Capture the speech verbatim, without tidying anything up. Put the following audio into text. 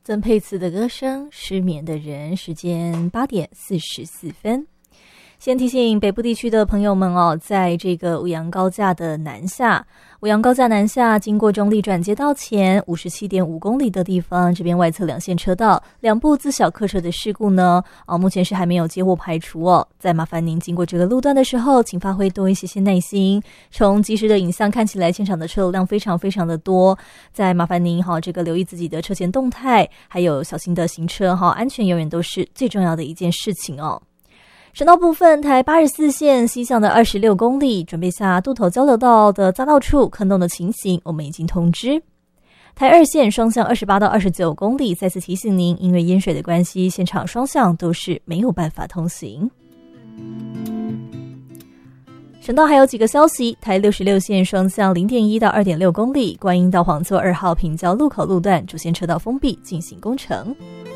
曾沛慈的歌声，失眠的人，时间八点四十四分。先提醒北部地区的朋友们哦，在这个五杨高架的南下，五杨高架南下经过中立转接道前五十七点五公里的地方，这边外侧两线车道两部自小客车的事故呢，哦，目前是还没有接获排除哦。再麻烦您经过这个路段的时候，请发挥多一些些耐心。从即时的影像看起来，现场的车流量非常非常的多。再麻烦您哈，这个留意自己的车前动态，还有小心的行车哈，安全永远都是最重要的一件事情哦。省道部分，台八十四线西向的二十六公里，准备下渡头交流道的匝道处坑洞的情形，我们已经通知。台二线双向二十八到二十九公里，再次提醒您，因为淹水的关系，现场双向都是没有办法通行。省道还有几个消息，台六十六线双向 零点一到二点六公里，观音到黄厝二号平交路口路段主线车道封闭进行工程。